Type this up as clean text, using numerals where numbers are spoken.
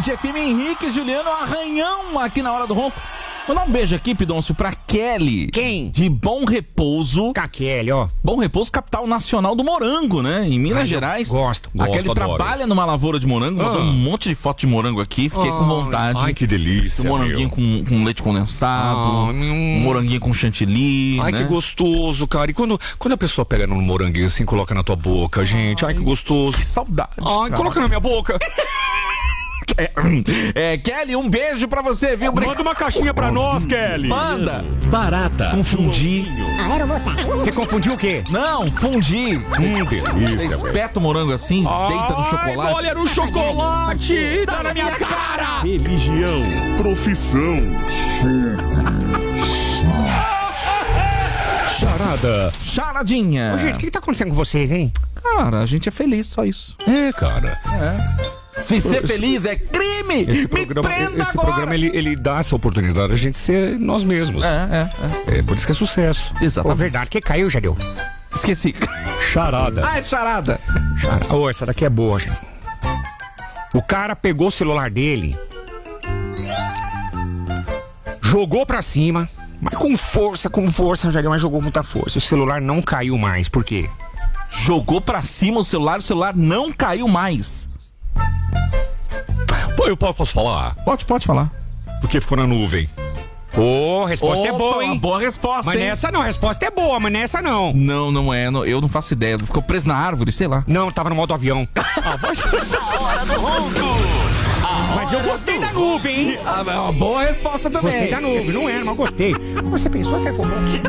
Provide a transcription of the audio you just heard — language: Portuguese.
DJ Firme, Henrique, Juliano, Arranhão aqui na Hora do Ronco. Mandar um beijo aqui, Pidoncio, pra Kelly. Quem? De Bom Repouso. Com a Kelly, ó. Bom Repouso, capital nacional do morango, né? Em Minas Gerais. Gosto. A Kelly adoro. trabalha numa lavoura de morango, mandou um monte de foto de morango aqui. Fiquei com vontade. Ai, que delícia. Um moranguinho com leite condensado. Um moranguinho com chantilly. Ai, né? que gostoso, cara. E quando a pessoa pega no moranguinho assim, coloca na tua boca, gente. Ai, que gostoso. Que saudade. Ai, coloca na minha boca. Kelly, um beijo pra você, viu? Manda uma caixinha pra nós, Kelly. Manda. Barata. Confundi. Você confundiu o quê? Não, fundi. Você Delícia, espeta o morango assim, deita no chocolate. Olha no chocolate. Dá na minha cara. Religião. Profissão. Charada. Charadinha. Ô, gente, o que tá acontecendo com vocês, hein? Cara, a gente é feliz, só isso. É, cara. Se ser feliz é crime! Esse Me prenda agora! programa ele dá essa oportunidade a gente ser nós mesmos. É por isso que é sucesso. Pô, Exatamente. verdade, que caiu, Jadeu? Esqueci. Charada. Ah, é charada. Ô, essa daqui é boa, gente. O cara pegou o celular dele, jogou pra cima, mas com força, Jadeu, mas jogou muita força. O celular não caiu mais, por quê? Jogou pra cima o celular não caiu mais. Pô, eu posso falar? Pode falar. Porque ficou na nuvem. Ô, resposta é boa, Uma hein? boa resposta, Mas hein? nessa não, a resposta é boa, mas nessa não. Não é. Eu não faço ideia. Ficou preso na árvore, sei lá. Não, tava no modo avião. Hora do Ronco. Mas eu gostei da nuvem, hein? Uma boa resposta também. Gostei da nuvem, não era, mas gostei. Você pensou, você ficou bom.